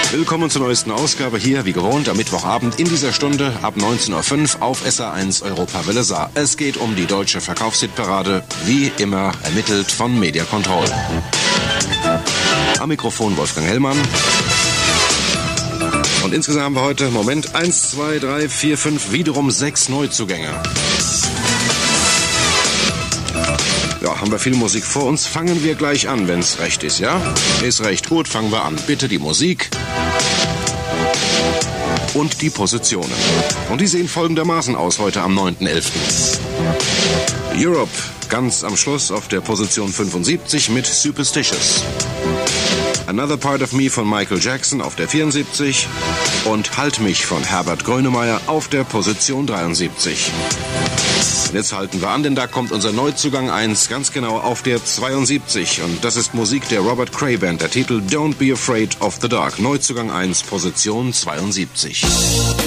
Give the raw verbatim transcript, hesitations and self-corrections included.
Willkommen zur neuesten Ausgabe hier, wie gewohnt, am Mittwochabend in dieser Stunde ab neunzehn Uhr fünf auf S R eins Europawelle Saar. Es geht um die deutsche Verkaufshitparade, wie immer ermittelt von Media Control. Am Mikrofon Wolfgang Hellmann. Und insgesamt haben wir heute, Moment, eins, zwei, drei, vier, fünf, wiederum sechs Neuzugänge. Ja, haben wir viel Musik vor uns. Fangen wir gleich an, wenn es recht ist, ja? Ist recht, gut, fangen wir an. Bitte die Musik und die Positionen. Und die sehen folgendermaßen aus heute am neunten elften Europe, ganz am Schluss auf der Position fünfundsiebzig mit Superstitious. Another Part of Me von Michael Jackson auf der vierundsiebzig und Halt mich von Herbert Grönemeyer auf der Position dreiundsiebzig. Und jetzt halten wir an, denn da kommt unser Neuzugang eins ganz genau auf der zweiundsiebzig. Und das ist Musik der Robert Cray Band, der Titel Don't Be Afraid of the Dark. Neuzugang eins, Position zweiundsiebzig.